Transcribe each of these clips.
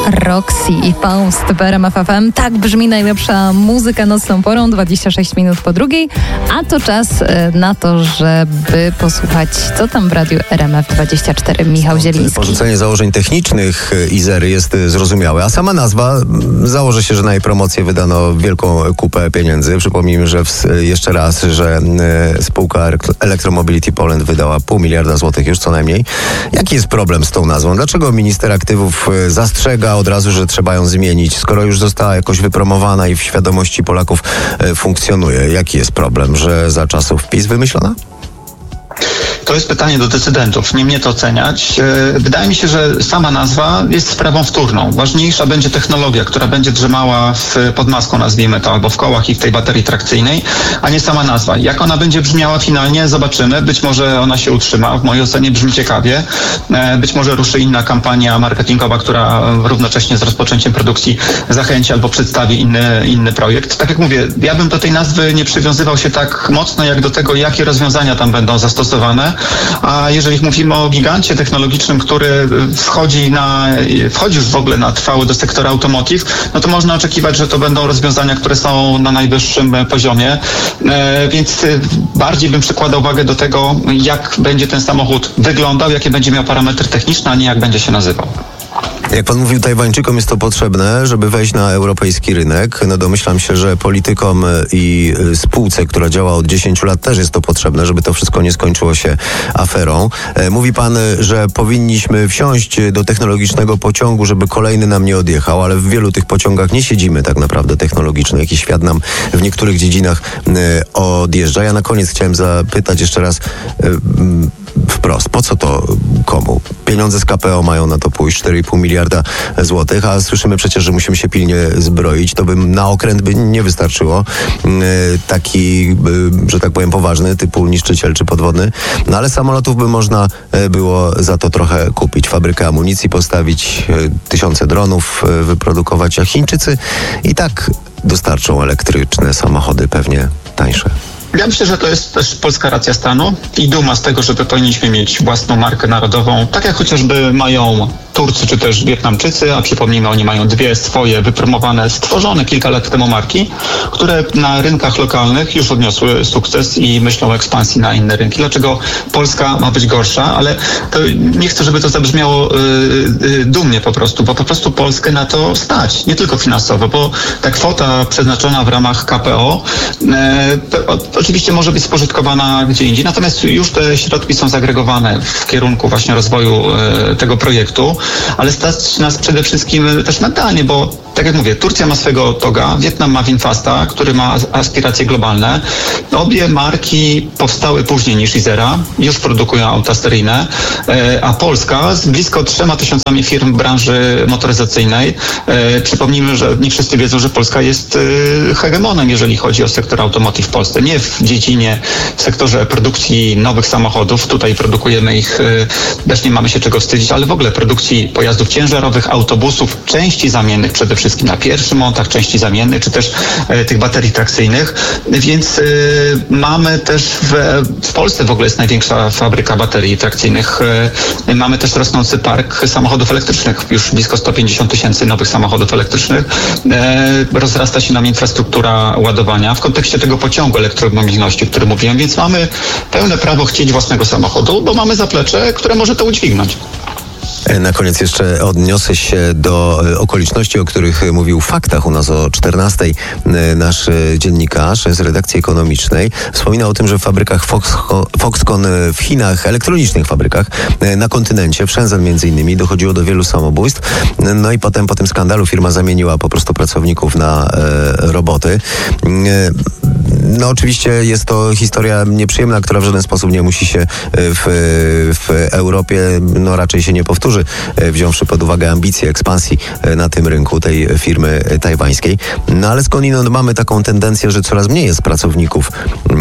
Roxy i Faust w RMF FM. Tak brzmi najlepsza muzyka nocną porą, 26 minut po drugiej, a to czas na to, żeby posłuchać, co tam w radiu RMF24. Michał Zieliński. Porzucenie założeń technicznych Izery jest zrozumiałe, a sama nazwa, założę się, że na jej promocję wydano wielką kupę pieniędzy. Przypomnijmy, że jeszcze raz, że spółka Electromobility Poland wydała $500 miliarda już co najmniej. Jaki jest problem z tą nazwą? Dlaczego minister aktywów zastrzega od razu, że trzeba ją zmienić, skoro już została jakoś wypromowana i w świadomości Polaków funkcjonuje? Jaki jest problem, że za czasów PiS wymyślona? To jest pytanie do decydentów, nie mnie to oceniać. Wydaje mi się, że sama nazwa jest sprawą wtórną. Ważniejsza będzie technologia, która będzie drzemała pod maską, nazwijmy to, albo w kołach i w tej baterii trakcyjnej, a nie sama nazwa. Jak ona będzie brzmiała finalnie, zobaczymy. Być może ona się utrzyma. W mojej ocenie brzmi ciekawie. Być może ruszy inna kampania marketingowa, która równocześnie z rozpoczęciem produkcji zachęci albo przedstawi inny projekt. Tak jak mówię, ja bym do tej nazwy nie przywiązywał się tak mocno, jak do tego, jakie rozwiązania tam będą zastosowane. A jeżeli mówimy o gigancie technologicznym, który wchodzi już w ogóle na trwałe do sektora automotive, no to można oczekiwać, że to będą rozwiązania, które są na najwyższym poziomie. Więc bardziej bym przykładał uwagę do tego, jak będzie ten samochód wyglądał, jakie będzie miał parametry techniczne, a nie jak będzie się nazywał. Jak pan mówił, Tajwańczykom jest to potrzebne, żeby wejść na europejski rynek. No domyślam się, że politykom i spółce, która działa od 10 lat, też jest to potrzebne, żeby to wszystko nie skończyło się aferą. Mówi pan, że powinniśmy wsiąść do technologicznego pociągu, żeby kolejny nam nie odjechał, ale w wielu tych pociągach nie siedzimy tak naprawdę technologicznych i świat nam w niektórych dziedzinach odjeżdża. Ja na koniec chciałem zapytać jeszcze raz wprost, po co to komu? Pieniądze z KPO mają na to pójść, 4,5 miliarda złotych, a słyszymy przecież, że musimy się pilnie zbroić. To by na okręt by nie wystarczyło. Taki, że tak powiem, poważny, typu niszczyciel czy podwodny. No ale samolotów by można było za to trochę kupić. Fabrykę amunicji postawić, tysiące dronów wyprodukować, a Chińczycy i tak dostarczą elektryczne samochody, pewnie tańsze. Ja myślę, że to jest też polska racja stanu i duma z tego, że powinniśmy mieć własną markę narodową, tak jak chociażby mają Turcy czy też Wietnamczycy, a przypomnijmy, oni mają dwie swoje wypromowane, stworzone kilka lat temu marki, które na rynkach lokalnych już odniosły sukces i myślą o ekspansji na inne rynki. Dlaczego Polska ma być gorsza? Ale to nie chcę, żeby to zabrzmiało dumnie po prostu, bo po prostu Polskę na to stać, nie tylko finansowo, bo ta kwota przeznaczona w ramach KPO oczywiście może być spożytkowana gdzie indziej, natomiast już te środki są zagregowane w kierunku właśnie rozwoju tego projektu, ale stać nas przede wszystkim też mentalnie, bo tak jak mówię, Turcja ma swojego TOGA, Wietnam ma Winfasta, który ma aspiracje globalne. Obie marki powstały później niż Izera, już produkują auta seryjne, a Polska z blisko 3000 firm w branży motoryzacyjnej. Przypomnijmy, że nie wszyscy wiedzą, że Polska jest hegemonem, jeżeli chodzi o sektor automotive w Polsce. Nie w dziedzinie, w sektorze produkcji nowych samochodów, tutaj produkujemy ich, też nie mamy się czego wstydzić, ale w ogóle produkcji pojazdów ciężarowych, autobusów, części zamiennych przede wszystkim na pierwszym montach, części zamiennych, czy też tych baterii trakcyjnych, więc mamy też w Polsce w ogóle jest największa fabryka baterii trakcyjnych. Mamy też rosnący park samochodów elektrycznych, już blisko 150 000 nowych samochodów elektrycznych. Rozrasta się nam infrastruktura ładowania w kontekście tego pociągu elektromobilności, o którym mówiłem, więc mamy pełne prawo chcieć własnego samochodu, bo mamy zaplecze, które może to udźwignąć. Na koniec jeszcze odniosę się do okoliczności, o których mówił w Faktach u nas o 14:00 nasz dziennikarz z redakcji ekonomicznej. Wspominał o tym, że w fabrykach Foxconn w Chinach, elektronicznych fabrykach na kontynencie, w Shenzhen między innymi, dochodziło do wielu samobójstw. No i potem po tym skandalu firma zamieniła po prostu pracowników na roboty. No oczywiście jest to historia nieprzyjemna, która w żaden sposób nie musi się w Europie, no raczej się nie powtórzy, wziąwszy pod uwagę ambicje ekspansji na tym rynku tej firmy tajwańskiej. No ale skądinąd mamy taką tendencję, że coraz mniej jest pracowników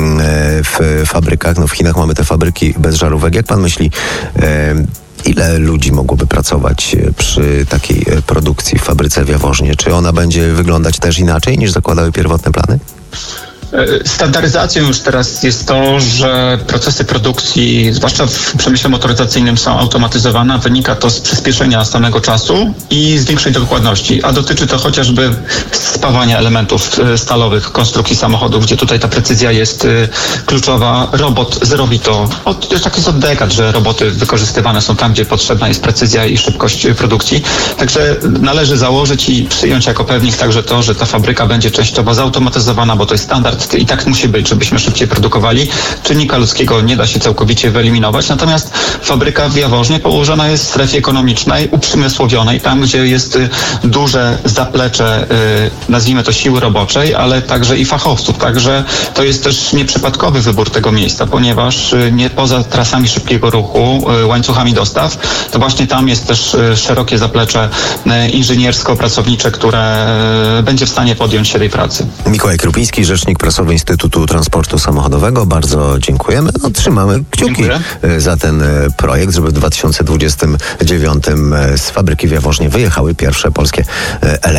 w fabrykach. No w Chinach mamy te fabryki bez żarówek. Jak pan myśli, ile ludzi mogłoby pracować przy takiej produkcji w fabryce w Jaworznie? Czy ona będzie wyglądać też inaczej niż zakładały pierwotne plany? Standaryzacją już teraz jest to, że procesy produkcji, zwłaszcza w przemyśle motoryzacyjnym, są automatyzowane. Wynika to z przyspieszenia samego czasu i z większej dokładności, a dotyczy to chociażby spawania elementów stalowych konstrukcji samochodów, gdzie tutaj ta precyzja jest kluczowa. Robot zrobi to. Tak jest od dekad, że roboty wykorzystywane są tam, gdzie potrzebna jest precyzja i szybkość produkcji. Także należy założyć i przyjąć jako pewnik także to, że ta fabryka będzie częściowo zautomatyzowana, bo to jest standard i tak musi być, żebyśmy szybciej produkowali. Czynnika ludzkiego nie da się całkowicie wyeliminować, natomiast fabryka w Jaworznie położona jest w strefie ekonomicznej, uprzemysłowionej, tam gdzie jest duże zaplecze, nazwijmy to siły roboczej, ale także i fachowców. Także to jest też nieprzypadkowy wybór tego miejsca, ponieważ nie poza trasami szybkiego ruchu, łańcuchami dostaw, to właśnie tam jest też szerokie zaplecze inżyniersko-pracownicze, które będzie w stanie podjąć się tej pracy. Mikołaj Krupiński, rzecznik prasowy Instytutu Transportu Samochodowego. Bardzo dziękujemy. Trzymamy kciuki za ten projekt, żeby w 2029 z fabryki w Jaworznie wyjechały pierwsze polskie